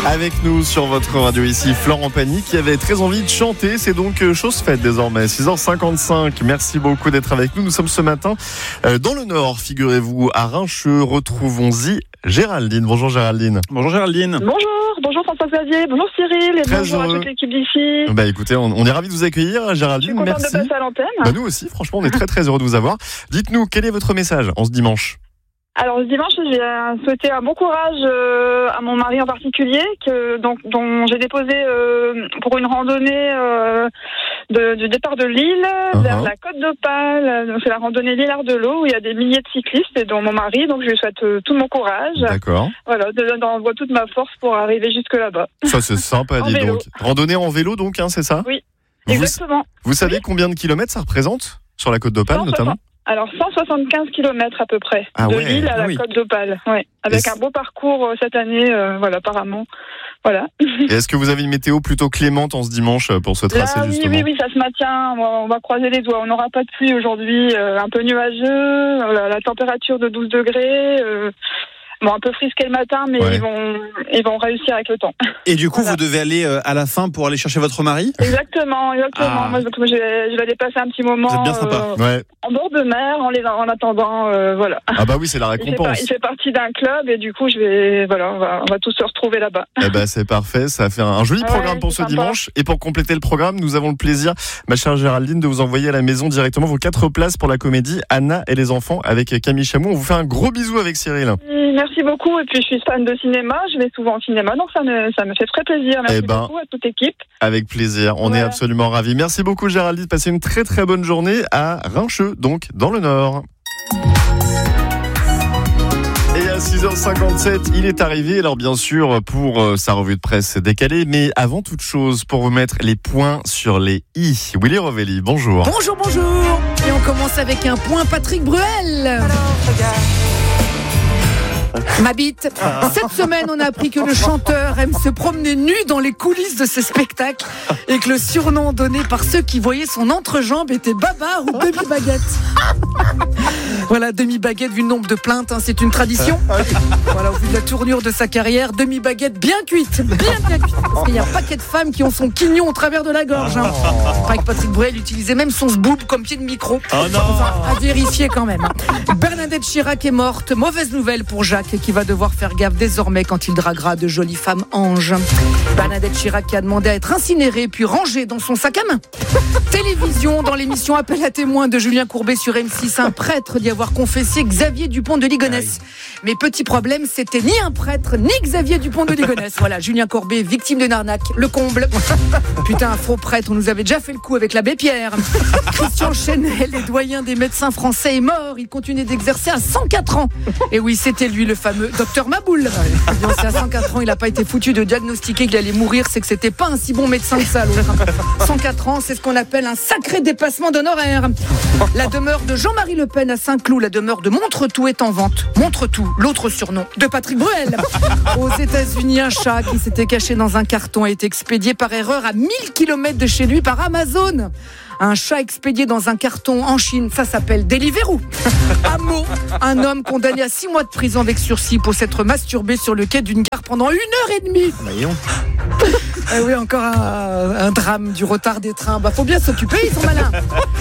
Avec nous sur votre radio ici, Florent Pagny qui avait très envie de chanter. C'est donc chose faite désormais, 6h55. Merci beaucoup d'être avec nous. Nous sommes ce matin dans le Nord, figurez-vous, à Rincheux. Retrouvons-y Géraldine. Bonjour Géraldine. Bonjour Géraldine. Bonjour François-Xavier, bonjour Cyril et très bonjour heureux. à toute l'équipe d'ici. Écoutez, on est ravis de vous accueillir Géraldine. Je suis contente merci. de passer à l'antenne. Nous aussi, franchement, on est très heureux de vous avoir. Dites-nous, quel est votre message en ce dimanche ? Alors ce dimanche, j'ai souhaité un bon courage à mon mari en particulier, dont j'ai déposé pour une randonnée du départ de Lille vers la Côte d'Opale. Donc c'est la randonnée Lillard-de-l'Eau où il y a des milliers de cyclistes et dont mon mari. Donc je lui souhaite tout mon courage. D'accord. Voilà, j'envoie toute ma force pour arriver jusque là-bas. Ça c'est sympa, dis donc. Randonnée en vélo donc, c'est ça ? Oui, exactement. Vous savez combien de kilomètres ça représente sur la Côte d'Opale notamment ? Alors 175 km à peu près, Lille à la Côte d'Opale, avec un beau parcours cette année, apparemment. Voilà. Et est-ce que vous avez une météo plutôt clémente en ce dimanche pour ce tracé justement ? Oui, ça se maintient, on va croiser les doigts. On n'aura pas de pluie aujourd'hui, un peu nuageux, la température de 12 degrés... un peu frisqué le matin, mais ils vont réussir avec le temps. Et du coup, vous devez aller à la fin pour aller chercher votre mari ? Exactement. Moi, je vais aller passer un petit moment vous êtes bien sympa. En bord de mer, en attendant, voilà. Ah bah oui, c'est la récompense. Il fait partie d'un club et du coup, on va tous se retrouver là-bas. Eh ben, c'est parfait, ça fait un joli programme pour ce dimanche. Et pour compléter le programme, nous avons le plaisir, ma chère Géraldine, de vous envoyer à la maison directement vos 4 places pour la comédie Anna et les enfants avec Camille Chamou. On vous fait un gros bisou avec Cyril. Merci beaucoup, et puis je suis fan de cinéma, je vais souvent au cinéma, donc ça me fait très plaisir. Merci beaucoup à toute l'équipe. Avec plaisir, on est absolument ravis. Merci beaucoup Géraldine, passez une très très bonne journée à Rincheux, donc dans le Nord. Et à 6h57, il est arrivé, alors bien sûr pour sa revue de presse décalée, mais avant toute chose, pour vous mettre les points sur les i. Willy Rovelli, bonjour. Bonjour. Et on commence avec un point Patrick Bruel. Ma bite. Cette semaine, on a appris que le chanteur aime se promener nu dans les coulisses de ses spectacles et que le surnom donné par ceux qui voyaient son entrejambe était Babar ou Demi-Baguette. Voilà, Demi-Baguette, vu le nombre de plaintes, c'est une tradition. Voilà, au vu de la tournure de sa carrière, Demi-Baguette bien cuite. Parce qu'il y a un paquet de femmes qui ont son quignon au travers de la gorge. Pareil que Patrick Bruel utilisait même son sboob comme pied de micro. Enfin, à vérifier quand même. Bernadette Chirac est morte. Mauvaise nouvelle pour Jacques, qui va devoir faire gaffe désormais quand il draguera de jolies femmes anges. Bernadette Chirac qui a demandé à être incinérée puis rangée dans son sac à main. Télévision, dans l'émission Appel à témoins de Julien Courbet sur M6, un prêtre d'y avoir confessé Xavier Dupont de Ligonnès. Mais petit problème, c'était ni un prêtre ni Xavier Dupont de Ligonnès. Voilà, Julien Courbet, victime d'une arnaque, le comble. Putain, un faux prêtre, on nous avait déjà fait le coup avec l'abbé Pierre. Christian Chenel, le doyen des médecins français, est mort. Il continuait d'exercer à 104 ans. Et oui, c'était lui, le fameux docteur Maboul. C'est à 104 ans, il n'a pas été foutu de diagnostiquer qu'il allait mourir, c'est que c'était pas un si bon médecin que ça, l'autre. 104 ans, c'est ce qu'on appelle un sacré dépassement d'honoraires. La demeure de Jean-Marie Le Pen à Saint-Cloud, la demeure de Montretout est en vente. Montretout, l'autre surnom de Patrick Bruel. Aux États-Unis, un chat qui s'était caché dans un carton a été expédié par erreur à 1000 km de chez lui par Amazon. Un chat expédié dans un carton en Chine, ça s'appelle Deliveroo. À Meaux, un homme condamné à 6 mois de prison avec sursis pour s'être masturbé sur le quai d'une gare pendant 1h30. Oui, encore un drame du retard des trains. Faut bien s'occuper, ils sont malins.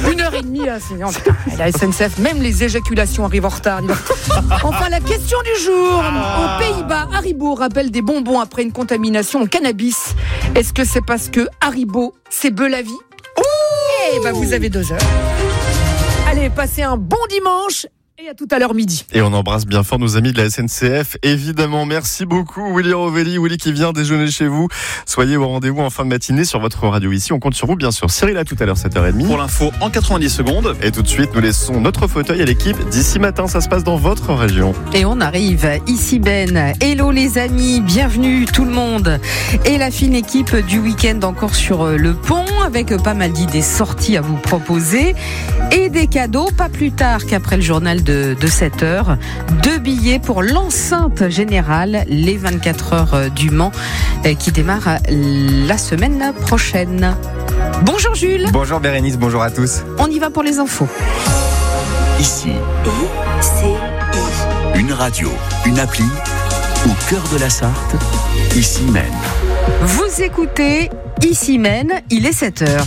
1h30, la SNCF, même les éjaculations arrivent en retard. Enfin, la question du jour. Aux Pays-Bas, Haribo rappelle des bonbons après une contamination au cannabis. Est-ce que c'est parce que Haribo, c'est beu la vie ? Vous avez 2 heures. Allez, passez un bon dimanche et à tout à l'heure midi. Et on embrasse bien fort nos amis de la SNCF, évidemment. Merci beaucoup Willy Rovelli, Willy qui vient déjeuner chez vous. Soyez au rendez-vous en fin de matinée sur votre radio ici. On compte sur vous, bien sûr. Cyril, à tout à l'heure, 7h30. Pour l'info, en 90 secondes. Et tout de suite, nous laissons notre fauteuil à l'équipe d'ici matin. Ça se passe dans votre région. Et on arrive ici Ben. Hello les amis, bienvenue tout le monde. Et la fine équipe du week-end encore sur le pont, avec pas mal d'idées sorties à vous proposer. Et des cadeaux, pas plus tard qu'après le journal de 7h. 2 billets pour l'enceinte générale, les 24 heures du Mans, qui démarre la semaine prochaine. Bonjour Jules. Bonjour Bérénice, bonjour à tous. On y va pour les infos. Ici, une radio, une appli Au cœur de la Sarthe, ici Maine. Vous écoutez Ici Maine, il est 7h.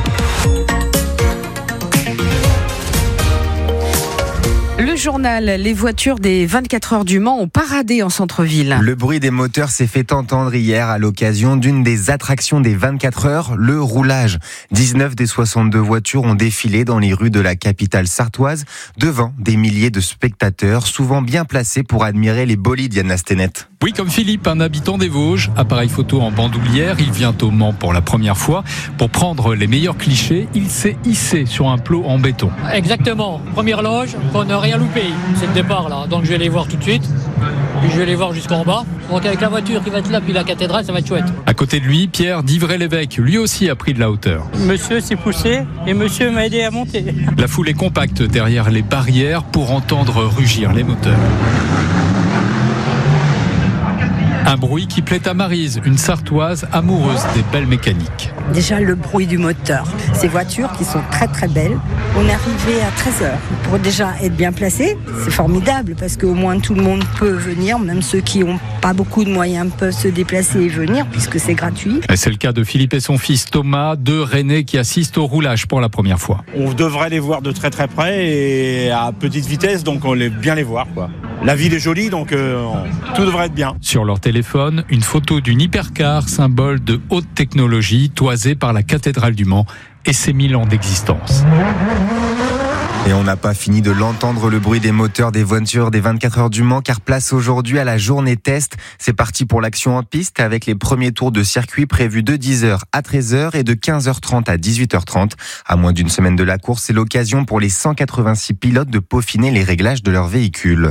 Le journal, les voitures des 24 heures du Mans ont paradé en centre-ville. Le bruit des moteurs s'est fait entendre hier à l'occasion d'une des attractions des 24 heures, le roulage. 19 des 62 voitures ont défilé dans les rues de la capitale sartoise, devant des milliers de spectateurs, souvent bien placés pour admirer les bolides, Yann Stenet. Oui, comme Philippe, un habitant des Vosges, appareil photo en bandoulière, il vient au Mans pour la première fois. Pour prendre les meilleurs clichés, il s'est hissé sur un plot en béton. Exactement, première loge, pour ne rien louper. C'est le départ là, donc je vais les voir tout de suite. Puis je vais les voir jusqu'en bas. Donc avec la voiture qui va être là, puis la cathédrale, ça va être chouette. À côté de lui, Pierre d'Ivray-l'Évêque, lui aussi a pris de la hauteur. Monsieur s'est poussé et monsieur m'a aidé à monter. La foule est compacte derrière les barrières pour entendre rugir les moteurs. Un bruit qui plaît à Maryse, une Sartoise amoureuse des belles mécaniques. Déjà le bruit du moteur. Ces voitures qui sont très très belles. On est arrivé à 13h. Pour déjà être bien placé, c'est formidable parce qu'au moins tout le monde peut venir, même ceux qui n'ont pas beaucoup de moyens peuvent se déplacer et venir puisque c'est gratuit. Et c'est le cas de Philippe et son fils Thomas, deux Rennais qui assistent au roulage pour la première fois. On devrait les voir de très très près et à petite vitesse, donc on bien les voir, quoi. La ville est jolie, donc tout devrait être bien. Sur leur téléphone, une photo d'une hypercar, symbole de haute technologie, toisée par la cathédrale du Mans et ses 1000 ans d'existence. Et on n'a pas fini de l'entendre, le bruit des moteurs des voitures des 24 heures du Mans, car place aujourd'hui à la journée test. C'est parti pour l'action en piste avec les premiers tours de circuit prévus de 10h à 13h et de 15h30 à 18h30. À moins d'une semaine de la course, c'est l'occasion pour les 186 pilotes de peaufiner les réglages de leur véhicule.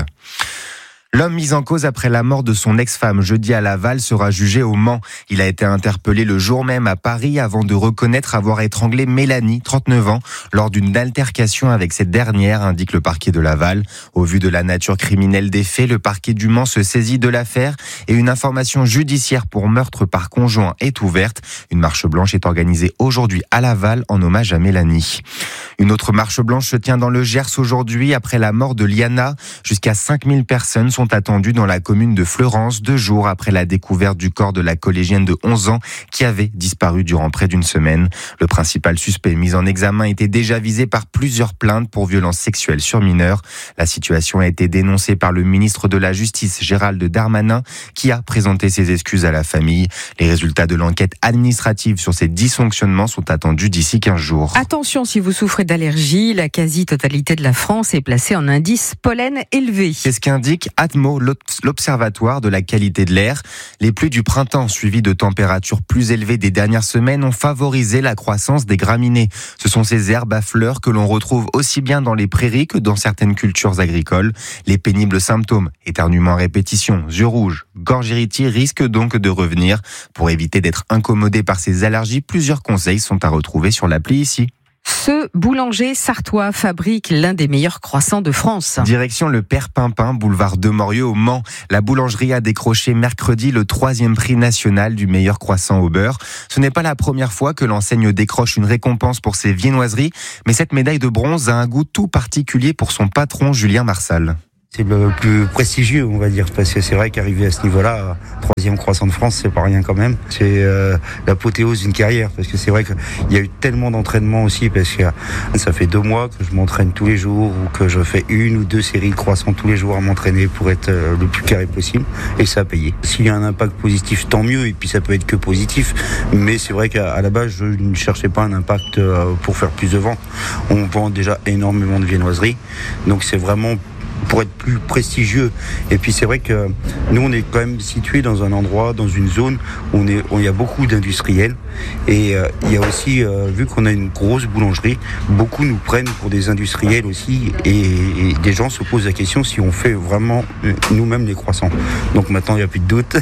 L'homme mis en cause après la mort de son ex-femme jeudi à Laval sera jugé au Mans. Il a été interpellé le jour même à Paris avant de reconnaître avoir étranglé Mélanie, 39 ans, lors d'une altercation avec cette dernière, indique le parquet de Laval. Au vu de la nature criminelle des faits, le parquet du Mans se saisit de l'affaire et une information judiciaire pour meurtre par conjoint est ouverte. Une marche blanche est organisée aujourd'hui à Laval en hommage à Mélanie. Une autre marche blanche se tient dans le Gers aujourd'hui après la mort de Liana. Jusqu'à 5000 personnes sont attendues dans la commune de Fleurance 2 jours après la découverte du corps de la collégienne de 11 ans qui avait disparu durant près d'une semaine. Le principal suspect mis en examen était déjà visé par plusieurs plaintes pour violences sexuelles sur mineurs. La situation a été dénoncée par le ministre de la Justice, Gérald Darmanin, qui a présenté ses excuses à la famille. Les résultats de l'enquête administrative sur ces dysfonctionnements sont attendus d'ici 15 jours. Attention, si vous souffrez d'allergie, la quasi-totalité de la France est placée en indice pollen élevé. C'est ce qu'indique Atmo, l'Observatoire de la qualité de l'air. Les pluies du printemps, suivies de températures plus élevées des dernières semaines, ont favorisé la croissance des graminées. Ce sont ces herbes à fleurs que l'on retrouve aussi bien dans les prairies que dans certaines cultures agricoles. Les pénibles symptômes, éternuements à répétition, yeux rouges, gorge irritée, risquent donc de revenir. Pour éviter d'être incommodé par ces allergies, plusieurs conseils sont à retrouver sur l'appli ici. Ce boulanger sartois fabrique l'un des meilleurs croissants de France. Direction le Père Pimpin, boulevard de Morieux au Mans. La boulangerie a décroché mercredi le 3e prix national du meilleur croissant au beurre. Ce n'est pas la première fois que l'enseigne décroche une récompense pour ses viennoiseries, mais cette médaille de bronze a un goût tout particulier pour son patron Julien Marsal. C'est le plus prestigieux, on va dire, parce que c'est vrai qu'arriver à ce niveau-là, 3e croissant de France, c'est pas rien quand même. C'est l'apothéose d'une carrière, parce que c'est vrai qu'il y a eu tellement d'entraînement aussi, parce que ça fait 2 mois que je m'entraîne tous les jours, ou que je fais 1 ou 2 séries de croissants tous les jours à m'entraîner pour être le plus carré possible, et ça a payé. S'il y a un impact positif, tant mieux, et puis ça peut être que positif, mais c'est vrai qu'à la base, je ne cherchais pas un impact pour faire plus de ventes. On vend déjà énormément de viennoiseries, donc c'est vraiment pour être plus prestigieux. Et puis c'est vrai que nous on est quand même situé dans un endroit, dans une zone où il y a beaucoup d'industriels, et il y a aussi, vu qu'on a une grosse boulangerie, beaucoup nous prennent pour des industriels aussi, et des gens se posent la question si on fait vraiment nous-mêmes les croissants. Donc maintenant il n'y a plus de doute,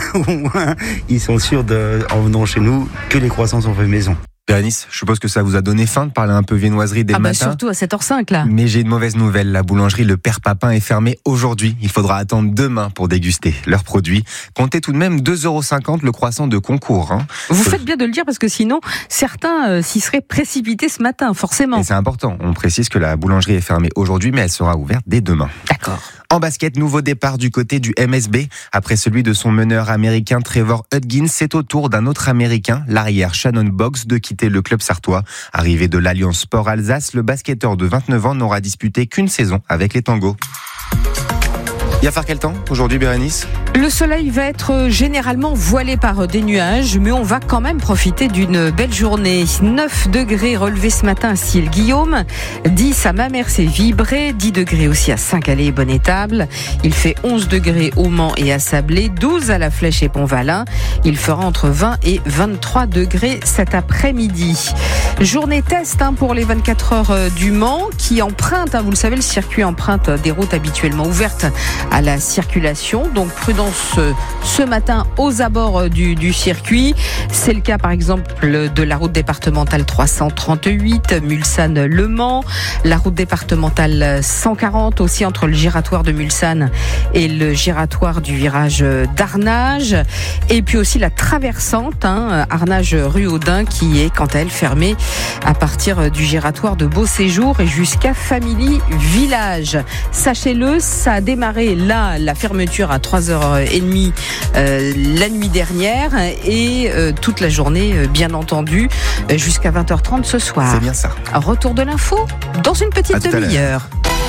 ils sont sûrs en venant chez nous que les croissants sont faits maison. Bérénice, je suppose que ça vous a donné faim de parler un peu viennoiserie dès le matin. Surtout à 7h05 là. Mais j'ai une mauvaise nouvelle, la boulangerie Le Père Papin est fermée aujourd'hui. Il faudra attendre demain pour déguster leurs produits. Comptez tout de même 2,50 € le croissant de concours. Vous faites bien de le dire parce que sinon, certains s'y seraient précipités ce matin, forcément. Et c'est important, on précise que la boulangerie est fermée aujourd'hui, mais elle sera ouverte dès demain. D'accord. En basket, nouveau départ du côté du MSB. Après celui de son meneur américain Trevor Hudgins, c'est au tour d'un autre américain, l'arrière Shannon Boggs, de quitter le club sartois. Arrivé de l'Alliance Sport Alsace, le basketteur de 29 ans n'aura disputé qu'une saison avec les Tangos. Il va faire quel temps aujourd'hui, Bérénice ? Le soleil va être généralement voilé par des nuages, mais on va quand même profiter d'une belle journée. 9 degrés relevés ce matin à Ciel-Guillaume, 10 à Mamers-et-Vibré, 10 degrés aussi à Saint-Calais et Bonne-Étable. Il fait 11 degrés au Mans et à Sablé, 12 à La Flèche et Pont-Valin. Il fera entre 20 et 23 degrés cet après-midi. Journée test pour les 24 heures du Mans qui emprunte, vous le savez, le circuit emprunte des routes habituellement ouvertes à la circulation. Donc prudence ce matin aux abords du circuit. C'est le cas par exemple de la route départementale 338 Mulsanne-Le Mans, la route départementale 140 aussi entre le giratoire de Mulsanne et le giratoire du virage d'Arnage, et puis aussi la traversante Arnage rue Audin qui est quant à elle fermée à partir du giratoire de Beau-Séjour et jusqu'à Family Village. Sachez-le, ça a démarré là, la fermeture à 3h30 la nuit dernière et toute la journée, bien entendu, jusqu'à 20h30 ce soir. C'est bien ça. Retour de l'info dans une petite demi-heure.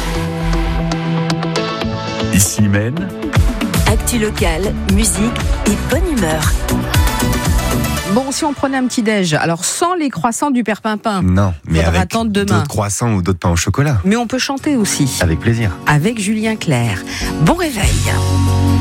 Ici Maine. Actu locale, musique et bonne humeur. Bon, si on prenait un petit déj, alors sans les croissants du Père Pimpin. Non, mais faudra avec attendre demain. D'autres croissants ou d'autres pains au chocolat. Mais on peut chanter aussi. Avec plaisir. Avec Julien Clerc. Bon réveil.